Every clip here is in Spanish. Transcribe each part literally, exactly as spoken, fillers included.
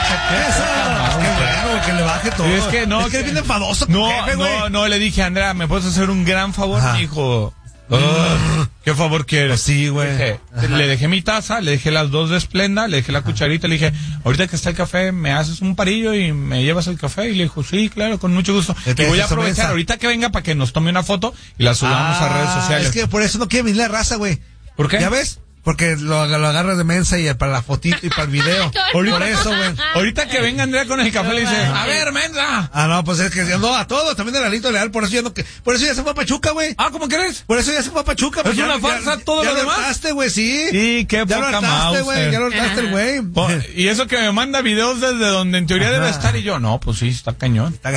Eso, qué bueno, que le baje todo. Es que no, es que es bien enfadoso. No, jefe, no, no, le dije, Andrea, ¿me puedes hacer un gran favor? Ajá. Me dijo, oh, ¿qué favor quieres? Pues sí, güey. Dije, le dejé mi taza, le dejé las dos de Splenda, le dejé la cucharita, le dije, ahorita que está el café, me haces un parillo y me llevas el café. Y le dijo, sí, claro, con mucho gusto. Y voy a aprovechar mensa? ahorita que venga para que nos tome una foto y la subamos ah, a redes sociales. Es que por eso no quiere venir la raza, güey. ¿Por qué? ¿Ya ves? Porque lo, lo agarras de mensa y para la fotito y para el video. Por eso, güey. Ahorita que venga Andrea con el café le dice, a ver, mensa. Ah, no, pues es que no, a todos, también el Alito Leal, por eso ya no, por eso ya se fue a Pachuca, güey. Ah, ¿cómo crees? Por eso ya se fue a Pachuca. Es una farsa todo lo demás. Ya lo hartaste, güey, sí. Sí, qué ya poca lo hartaste, güey, ya lo hartaste el güey. Y eso que me manda videos desde donde en teoría Ajá. debe estar y yo, no, pues sí, está cañón. Está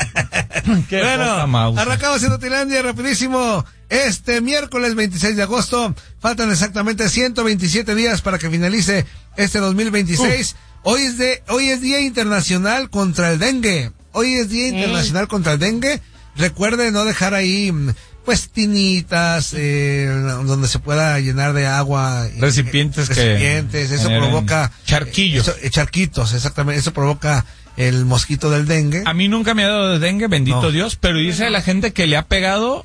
Qué bueno, arrancamos en Notilandia rapidísimo. Este miércoles veintiséis de agosto, faltan exactamente ciento veintisiete días para que finalice este dos mil veintiséis. Uh. Hoy es de, hoy es Día Internacional contra el Dengue. Hoy es Día Internacional eh. contra el Dengue. Recuerde no dejar ahí, pues, tinitas, eh, donde se pueda llenar de agua. Recipientes, eh, recipientes, que eso provoca. Charquillos. Eh, eso, eh, charquitos, exactamente, eso provoca el mosquito del dengue. A mí nunca me ha dado de dengue, bendito no. Dios, pero dice la gente que le ha pegado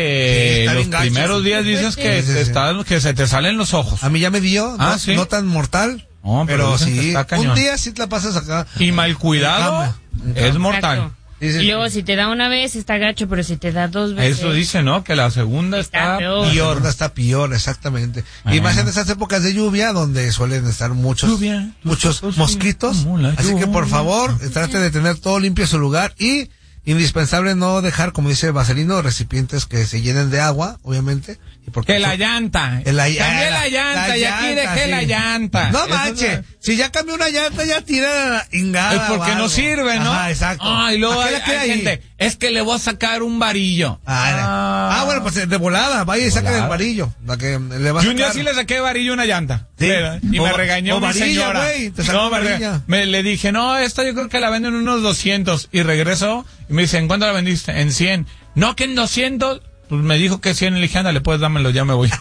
que sí, los primeros días dices que, sí, sí, te sí. Está, que se te salen los ojos. A mí ya me dio, ah, no, ¿sí? no tan mortal, no, pero, pero sí, un día sí te la pasas acá. Y mal cuidado es mortal. Sí, sí, y luego si te da una vez está gacho, pero si te da dos veces. Eso dice, ¿no? Que la segunda está, está peor. La segunda está peor, exactamente. Ah, y más en esas épocas de lluvia donde suelen estar muchos lluvia, muchos mosquitos. Así que por favor, trate de tener todo limpio en su lugar y indispensable no dejar, como dice Vaselino, recipientes que se llenen de agua, obviamente. Y porque que la llanta. La, cambié la, la llanta la y aquí llanta, dejé sí. la llanta. No manches, es... si ya cambió una llanta ya tira la ingada. Es porque no sirve, ¿no? Ah, exacto. Ah, y luego hay, hay gente, es que le voy a sacar un varillo. Ah, ah, ah bueno, pues de volada, vaya y saca el varillo. La que le va a Yo un día sí le saqué varillo a una llanta. Sí. Y o, me regañó o mi varilla, señora. Wey, te no, me, me le dije, no, esta yo creo que la venden en unos doscientos. Y regreso y me dice, ¿en cuánto la vendiste? En cien. No, que en doscientos. Pues me dijo que cien, le dije, ándale, pues dámelo, ya me voy.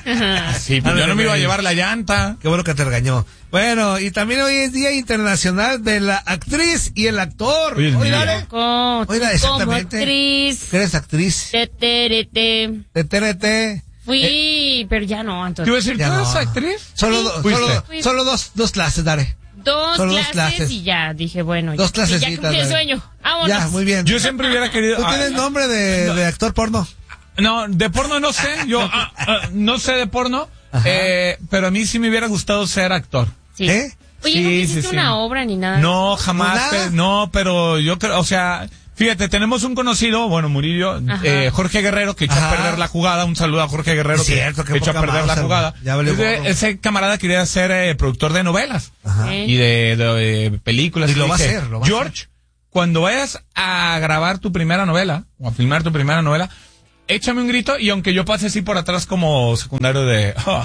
Sí, pues yo no me iba a llevar la llanta. Qué bueno que te regañó. Bueno, y también hoy es Día Internacional de la Actriz y el Actor. Oye, dale. Oiga, exactamente. Como actriz. ¿Qué eres actriz? De T R T. De T R T. Fui, eh, pero ya no, entonces. ¿Te iba a decir, ¿tú eres no. actriz? Solo, do, solo, solo dos, dos clases, Dare. Dos Solo clases, dos clases y ya, dije, bueno. Dos clases. Ya cumplí el sueño. Vámonos. Ya, muy bien. Yo siempre hubiera querido. ¿Tú tienes ah, nombre de, de actor porno? No, de porno no sé, yo ah, ah, no sé de porno, eh, pero a mí sí me hubiera gustado ser actor. Sí. ¿Eh? Oye, sí, ¿no hiciste sí, sí. una obra ni nada? No, jamás, ¿Nada? Pe- no, pero yo creo, o sea, fíjate, tenemos un conocido, bueno, Murillo, eh, Jorge Guerrero, que echó Ajá. a perder la jugada, un saludo a Jorge Guerrero, es cierto, que, que echó a perder Mauser, la jugada. Ya vale ese, ese camarada quería ser eh, productor de novelas Ajá. y de, de, de películas. Y lo va a dije, hacer, lo va a George, hacer. cuando vayas a grabar tu primera novela, o a filmar tu primera novela, échame un grito y aunque yo pase así por atrás como secundario de... Oh,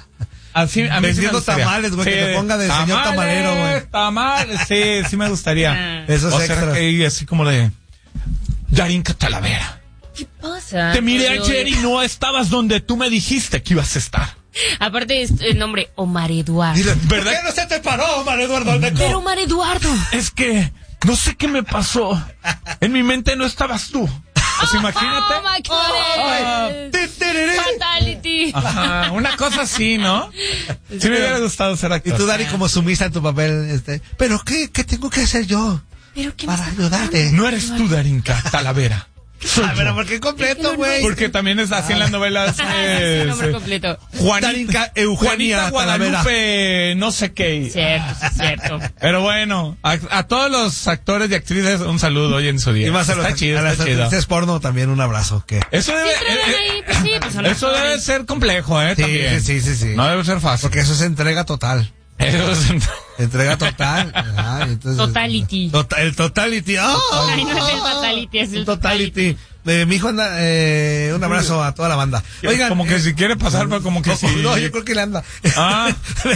así, a mí vendiendo sí me tamales, güey, sí, que te ponga de tamales, señor tamalero, güey. Tamales, sí, sí me gustaría. Esos O sea, extras. que así como de... Darinka Talavera. ¿Qué pasa? Te miré Yo- ayer y no estabas donde tú me dijiste que ibas a estar. Aparte es el nombre Omar Eduardo. Dile, ¿verdad? ¿por qué no se te paró, Omar Eduardo Aldeco? Pero Omar Eduardo. Es que no sé qué me pasó. En mi mente no estabas tú. Pues imagínate. Oh, my God. Ah, Fatality. Ajá, una cosa así, ¿no? Sí me hubiera gustado ser Y actor. tú, Dari, como sumisa en tu papel, este. ¿Pero qué, qué tengo que hacer yo ¿Pero qué me para está ayudarte? No eres tú, Darinka Talavera. Soy Ah, pero yo. ¿por qué completo, Es que no, güey? Porque también es así en las novelas. Ah, eh, sí, nombre sí. completo. Juanita, Darinka Eugenia Juanita Guadalupe, no sé qué. Cierto, sí, cierto. Pero bueno, a, a todos los actores y actrices un saludo hoy en su día. Y más a, los, está chido, a las está chido. actrices porno también un abrazo. ¿Qué? Eso debe, Sí, trabajan eh, ahí, pues sí, pues son eso actores. debe ser complejo, eh, Sí, también. sí, sí, sí. No debe ser fácil. Porque eso es entrega total. Eso es- Entrega total. Ajá, entonces, Totality. Tota- el totality. ¡Oh! Ay, no es el fatality, es el Un totality. Eh, mi hijo anda, eh, un abrazo a toda la banda. Oigan, como que eh, si quiere pasar, pero como que no, sí. no, yo creo que le anda. Ah.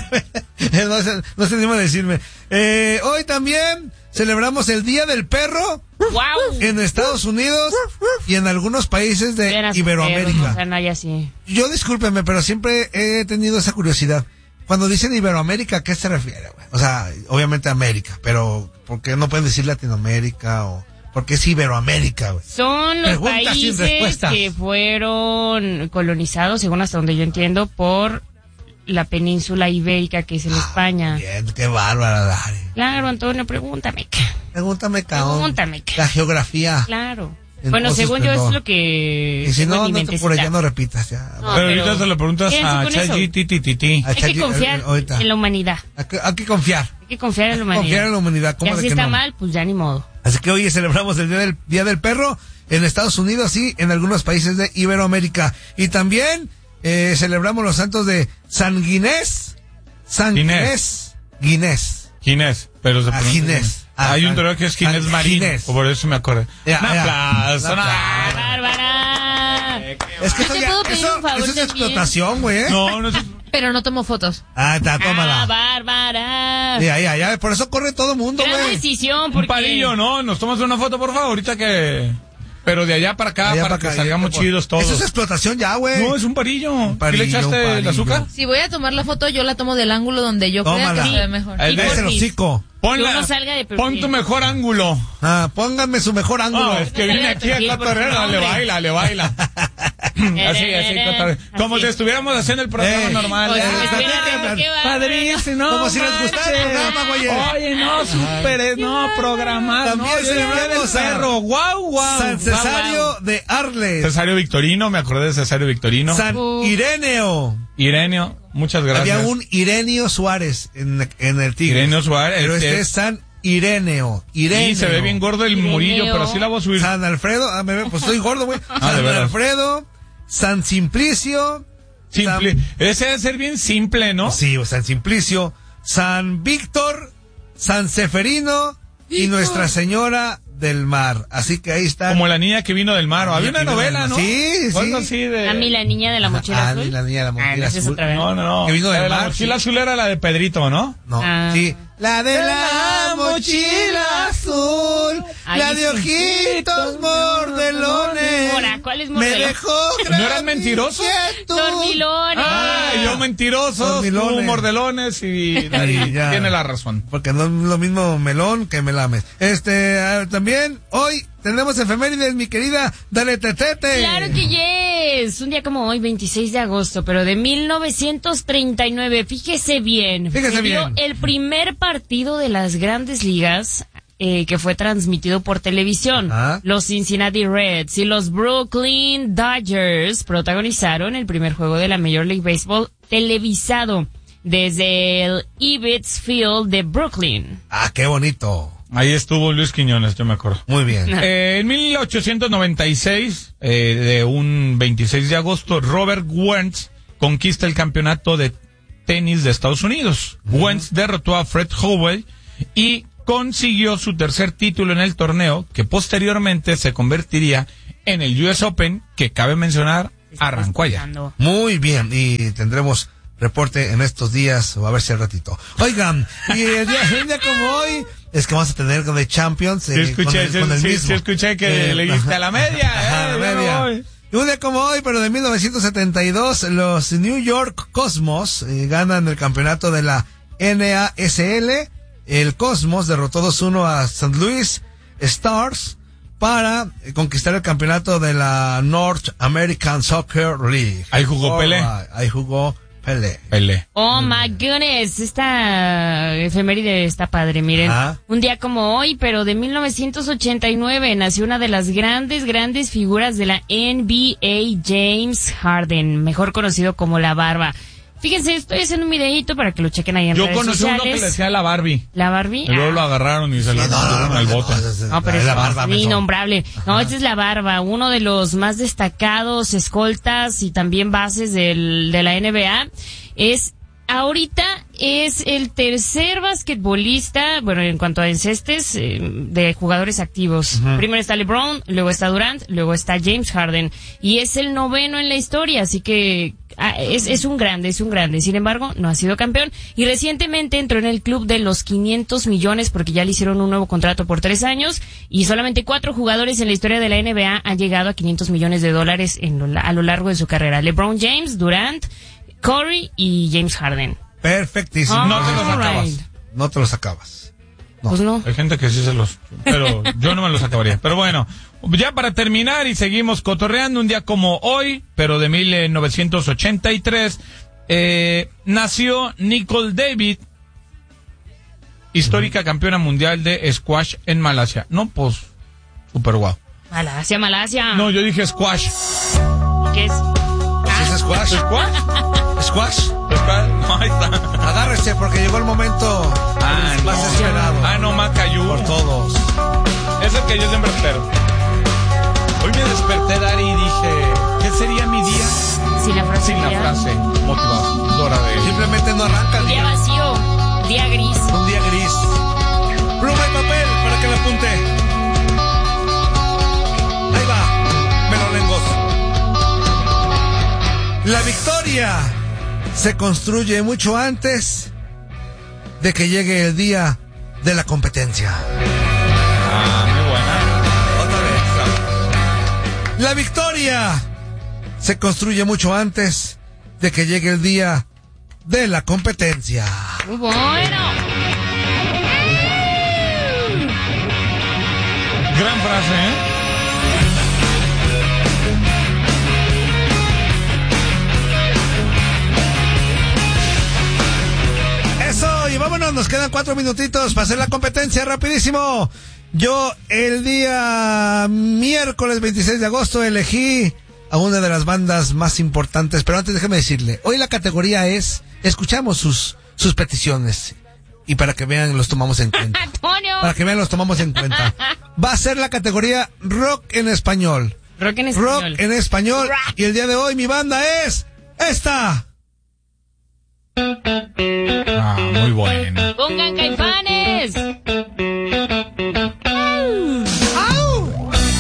no, se, no se anima a decirme. Eh, hoy también celebramos el Día del Perro Wow. en Estados Unidos y en algunos países de Iberoamérica. O sea, no hay así. Yo discúlpeme, pero siempre he tenido esa curiosidad. cuando dicen Iberoamérica, ¿a qué se refiere, güey? O sea, obviamente América, pero ¿por qué no pueden decir Latinoamérica o por qué es Iberoamérica, güey? Son los Preguntas sin países respuestas. que fueron colonizados, según hasta donde yo entiendo, por la península ibérica, que es en España. Bien, qué bárbara, Dari. Claro, Antonio, pregúntame. Pregúntame, cabrón. Pregúntame. La geografía. Claro. En Bueno, todo su según yo, esplendor. eso es lo que... Y si tengo no, en mi no te, por allá mentecita. no repitas ya. No, pero pero- ahorita se lo preguntas Quédense a con eso. ChatGPT. A Hay que Chachi- confiar eh, ahorita. en la humanidad. Hay que, hay que confiar. Hay que confiar en la humanidad. Confiar en la humanidad. Y ¿Cómo de así que está no? mal, pues ya ni modo. Así que hoy celebramos el Día del, Día del Perro en Estados Unidos y en algunos países de Iberoamérica. Y también eh, celebramos los santos de San Guinés. San Ginés. Guinés. Guinés. Ginés, pero se Ah, pronuncia Ginés. Ginés. Ah, Hay un ah, torneo que es Ginés ah, Marín, Ginés. por eso me acordé. Ya, Un ya. aplauso, Un no. aplauso. ¡Bárbara! Es que ¿Yo eso te ya, puedo pedir eso, un favor eso es también? explotación, güey. ¿eh? No, no es... Pero no tomo fotos. Ah, está, ¡Ah, tómala. Bárbara! Ya, ya, ya, por eso corre todo el mundo, Gran güey. decisión, Un porque... palillo, ¿no? Nos tomas una foto, por favor, ahorita que... Pero de allá para acá, Allá para para que acá, salgamos ya, chidos todos. Eso es explotación ya, güey. No, es un parillo. palillo, ¿Qué le echaste un palillo. el azúcar? Si voy a tomar la foto, yo la tomo del ángulo donde yo crea Tómala. que se ve mejor. El Y de Es el porfis. hocico. Ponla, Que uno salga de perfil. pon tu mejor ángulo. Ah, pónganme su mejor ángulo. No, es que viene aquí a cotorrear, le baila, le baila. Así, así, cotorreo. Como si estuviéramos haciendo el programa Eh. normal. Oye, Eh, pues, Ah, mira, ah, qué bárbaro. Padrísimo. Como si les gustara el programa, güey. Oye, no, super, no, programado. También no, celebramos el a perro. Guau, guau. San Cesario de Arles. Cesario Victorino, me acordé de Cesario Victorino. San Uh. Ireneo. Ireneo, muchas gracias. Había un Ireneo Suárez en, en el Tigre. Ireneo Suárez, Pero este este- es San Ireneo. Ireneo. Y se ve bien gordo el Ireneo. Murillo, pero sí la voy a subir. San Alfredo. Ah, me ve, pues estoy gordo, güey. Ah, de San veras. Alfredo. San Simplicio. Simple. San- Ese debe ser bien simple, ¿no? Sí, o San Simplicio. San Víctor. San Seferino. Y Nuestra Señora del Mar. Así que ahí está. Como la niña que vino del mar. La Había niña una que vino novela, del ¿no? mar. Sí, O algo sí. así de... A mí la niña de la mochila Ah, azul. la niña de la mochila Ah, esa es azul. otra vez. No, no, no. Que vino del La de la mar, mochila sí. azul era la de Pedrito, ¿no? No, Ah. sí. La de la mochila azul, Ay, la de sí. ojitos mordelones. Mora, ¿cuál es Me mordelón? dejó ¿No eran mentirosos? inquietud. Dormilones. Ah, yo mentirosos, Dormilones. tú mordelones y, y Ay, ya. tiene la razón. Porque no es lo mismo melón que melames. Este, ah, también hoy tenemos efemérides, mi querida Dale Tetete. Claro que yes. Un día como hoy, veintiséis de agosto, pero de mil novecientos treinta y nueve. Fíjese bien. Fíjese se dio bien. el primer partido de las Grandes Ligas eh, que fue transmitido por televisión. Ah. Los Cincinnati Reds y los Brooklyn Dodgers protagonizaron el primer juego de la Major League Baseball televisado desde el Ebbets Field de Brooklyn. Ah, qué bonito. Ahí estuvo Luis Quiñones, yo me acuerdo. Muy bien. Eh, en mil ochocientos noventa y seis, eh, de un veintiséis de agosto, Robert Wentz conquista el campeonato de tenis de Estados Unidos. Wentz derrotó a Fred Howell y consiguió su tercer título en el torneo, que posteriormente se convertiría en el U S Open, que cabe mencionar, arrancó allá. Muy bien. Y tendremos reporte en estos días, o a ver si al ratito. Oigan, y el día, el día como hoy, es que vamos a tener con The Champions. Sí, eh, escuché, con el, sí, con el sí, mismo. sí, escuché que Eh, le diste a la media. Ajá, eh, la ya me media. voy. Y un día como hoy, pero de mil novecientos setenta y dos, los New York Cosmos eh, ganan el campeonato de la N A S L. El Cosmos derrotó dos uno a Saint Louis Stars para eh, conquistar el campeonato de la North American Soccer League. Ahí jugó Pelé. Alright, ahí jugó Pelé. Pelé. Oh my goodness, esta efeméride está padre, miren. Ah. Un día como hoy, pero de mil novecientos ochenta y nueve, nació una de las grandes, grandes figuras de la N B A, James Harden, mejor conocido como La Barba. Fíjense, estoy haciendo un videíto para que lo chequen ahí en Yo redes conocí uno sociales. que le decía la Barbie. ¿La Barbie? Y luego Ah. lo agarraron y se lo Sí, no, no, metieron no, al no, bote. no, es- es- No, pero es es la barba, es menso. innombrable. No, esta es la barba, uno de los más destacados escoltas y también bases del, de la N B A. Es, ahorita es el tercer basquetbolista, bueno, en cuanto a encestes, eh, de jugadores activos. Primero está LeBron, luego está Durant, luego está James Harden. Y es el noveno en la historia, así que ah, es, es un grande, es un grande. Sin embargo, no ha sido campeón. Y recientemente entró en el club de los quinientos millones porque ya le hicieron un nuevo contrato por tres años. Y solamente cuatro jugadores en la historia de la N B A han llegado a quinientos millones de dólares en lo, a lo largo de su carrera. LeBron James, Durant, Curry y James Harden. Perfectísimo. Oh, no te los acabas. Right. No te los acabas. No. Pues no. Hay gente que sí se los... Pero yo no me los acabaría. Pero bueno, ya para terminar y seguimos cotorreando, un día como hoy, pero de mil novecientos ochenta y tres, eh, nació Nicole David, histórica campeona mundial de squash en Malasia. No, pues, super guau. Malasia, Malasia. No, yo dije squash. ¿Qué es? ¿Sí es squash? ¿Squash? ¿Squash? ¿Squash? No, ahí está. Agárrese porque llegó el momento Ah, más no. esperado Ah, no, Macayú. por todos. Es el que yo siempre espero. Hoy me desperté, Dari, y dije, ¿qué sería mi día Sin la frase. sin la ya. frase motivadora de él? Simplemente no arranca el Día día. vacío. Día gris. Un día gris. Pluma y papel para que me apunte. Ahí va, melolengos. La victoria se construye mucho antes de que llegue el día de la competencia. Ah, muy buena. Otra vez. La victoria se construye mucho antes de que llegue el día de la competencia. Muy bueno. Gran frase, ¿eh? Eso, y vámonos, nos quedan cuatro minutitos para hacer la competencia rapidísimo. Yo el día miércoles veintiséis de agosto elegí a una de las bandas más importantes, pero antes déjeme decirle, hoy la categoría es, escuchamos sus, sus peticiones, y para que vean los tomamos en cuenta. Antonio. Para que vean los tomamos en cuenta. Va a ser la categoría rock en español. Rock en español. Rock en español, Rock. y el día de hoy mi banda es esta. Ah, muy buena. Pongan Caifanes.